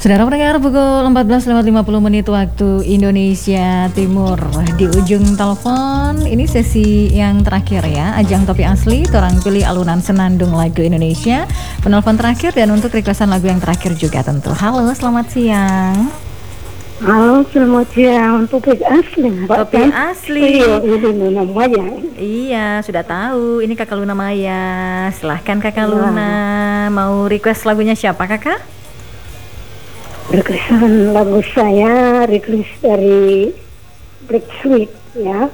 Saudara pendengar, pukul 14.50 waktu Indonesia Timur. Di ujung telepon, ini sesi yang terakhir ya, ajang topi asli, orang pilih alunan senandung lagu Indonesia. Penelpon terakhir dan untuk requestan lagu yang terakhir juga tentu. Halo, selamat siang. Halo, selamat siang. Topi asli, Mbak. Topi asli. Ini Luna Maya. Iya, sudah tahu. Ini Kakak Luna Maya. Silahkan Kakak Luna. Mau request lagunya siapa, Kakak? Requestan lagu saya, request dari Black Sweet ya.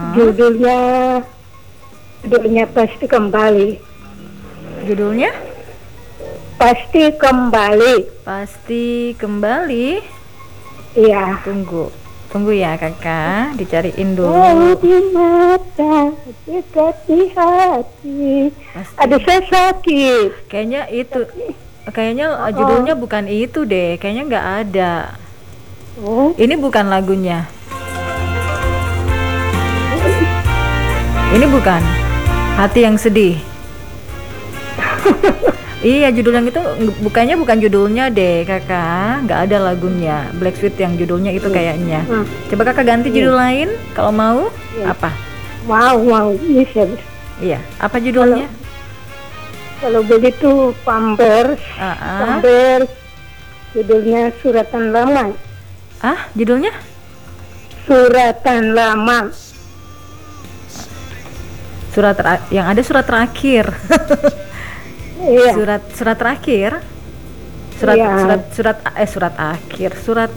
Judulnya Pasti Kembali. Judulnya? Pasti Kembali. Pasti Kembali. Iya. Tunggu ya kakak, dicariin dulu. Oh, di mata, dekat di hati. Pasti. Aduh, saya sakit. Kayaknya judulnya bukan itu deh. Kayaknya nggak ada. Oh. Ini bukan lagunya. Ini bukan Hati yang Sedih. Iya, judulnya itu bukan judulnya deh kakak. Nggak ada lagunya. Black Sweet yang judulnya itu kayaknya. Coba kakak ganti judul lain kalau mau. Apa? Mau bisa. Iya, apa judulnya? Kalau begitu Pampers, judulnya Suratan Lama. Judulnya? Suratan Lama. Yang ada surat terakhir. Iya. Surat terakhir. Surat akhir.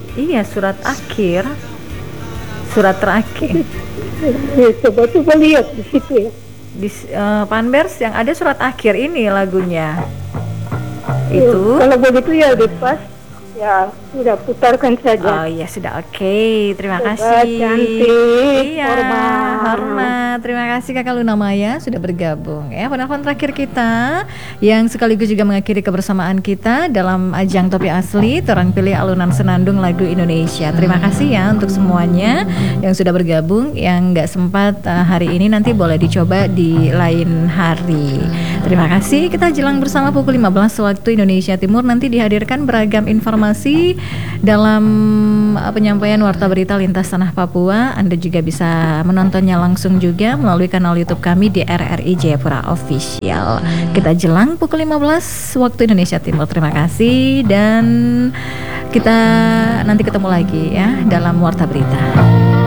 Surat terakhir. Coba lihat di situ ya. Di Panbers yang ada surat akhir ini lagunya. Itu. Kalau begitu ya dipas. Ya, sudah putarkan saja. Oh iya, sudah oke. Terima kasih. Cantik. Iya, hormat. Terima kasih Kakak Luna Maya sudah bergabung ya. Penelpon terakhir kita yang sekaligus juga mengakhiri kebersamaan kita dalam ajang topi asli, Torang Pilih Alunan Senandung Lagu Indonesia. Terima kasih ya untuk semuanya yang sudah bergabung. Yang nggak sempat hari ini nanti boleh dicoba di lain hari. Terima kasih. Kita jelang bersama pukul 15 waktu Indonesia Timur. Nanti dihadirkan beragam informasi dalam penyampaian Warta Berita Lintas Tanah Papua. Anda juga bisa menontonnya langsung juga melalui kanal YouTube kami di RRI Jayapura Official. Kita jelang pukul 15 waktu Indonesia Timur. Terima kasih dan kita nanti ketemu lagi ya dalam Warta Berita.